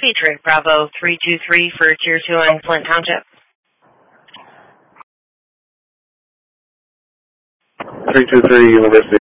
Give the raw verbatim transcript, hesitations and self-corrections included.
Patriot Bravo three two three for Tier two on Flint Township. three two three University.